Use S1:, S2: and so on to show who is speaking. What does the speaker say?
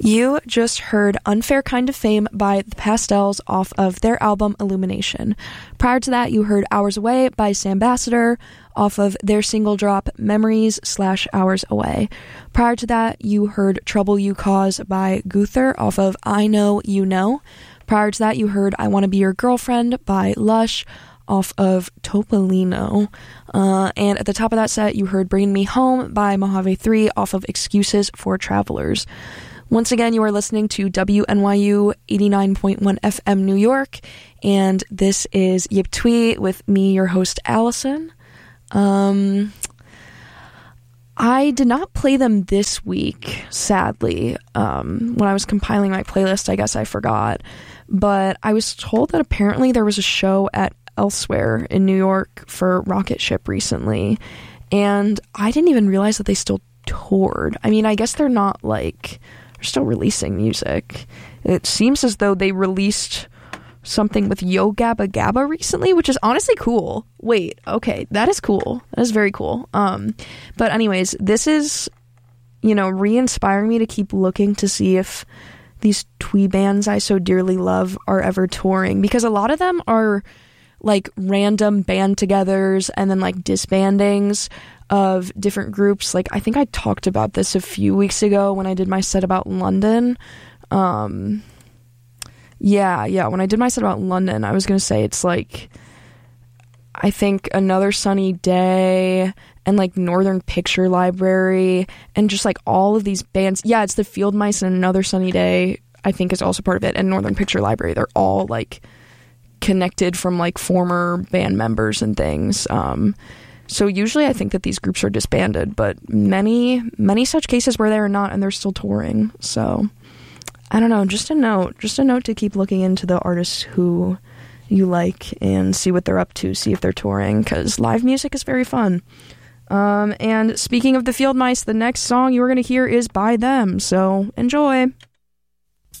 S1: You just heard Unfair Kind of Fame by The Pastels off of their album Illumination. Prior to that, you heard Hours Away by Sambassador off of their single drop Memories/Hours Away. Prior to that, you heard Trouble You Cause by Guther off of I Know You Know. Prior to that, you heard I Want to Be Your Girlfriend by Lush off of Topolino. And at the top of that set, you heard Bring Me Home by Mojave 3 off of Excuses for Travelers. Once again, you are listening to WNYU 89.1 FM New York, and this is Yip Twee with me, your host, Allison. I did not play them this week, sadly. When I was compiling my playlist, I guess I forgot. But I was told that apparently there was a show at Elsewhere in New York for Rocket Ship recently, and I didn't even realize that they still toured. I mean, I guess they're not like... They're still releasing music. It seems as though they released something with Yo Gabba Gabba recently, which is honestly cool. Wait, okay, that is cool. That is very cool. But anyways, this is, re-inspiring me to keep looking to see if these twee bands I so dearly love are ever touring, because a lot of them are like random band togethers and then like disbandings of different groups. Like I think I talked about this a few weeks ago when I did my set about London. When I did my set about London, I was gonna say it's like I think Another Sunny Day and like Northern Picture Library and just like all of these bands. Yeah, it's the Field Mice and Another Sunny Day I think is also part of it, and Northern Picture Library. They're all like connected from like former band members and things. So usually I think that these groups are disbanded, but many such cases where they are not and they're still touring. So I don't know, just a note to keep looking into the artists who you like and see what they're up to, see if they're touring, because live music is very fun. And speaking of the Field Mice, the next song you are going to hear is by them, so enjoy.